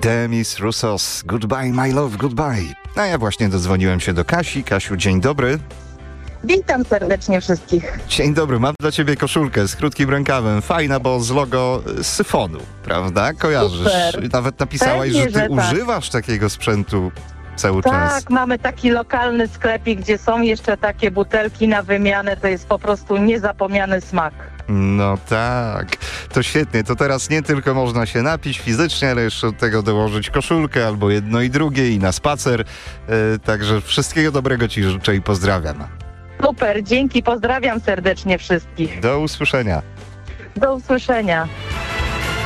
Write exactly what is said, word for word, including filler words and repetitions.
Demis Roussos, Goodbye My Love, Goodbye. A ja właśnie dodzwoniłem się do Kasi. Kasiu, dzień dobry. Witam serdecznie wszystkich. Dzień dobry, mam dla ciebie koszulkę z krótkim rękawem. Fajna, bo z logo Syfonu, prawda? Kojarzysz. Super. Nawet napisałaś, Pewnie, że ty że tak. używasz takiego sprzętu cały Tak, czas. mamy taki lokalny sklepik, gdzie są jeszcze takie butelki na wymianę. To jest po prostu niezapomniany smak. No tak, to świetnie. To teraz nie tylko można się napić fizycznie, ale jeszcze do tego dołożyć koszulkę albo jedno i drugie i na spacer. E, także wszystkiego dobrego ci życzę i pozdrawiam. Super, dzięki, pozdrawiam serdecznie wszystkich. Do usłyszenia. Do usłyszenia.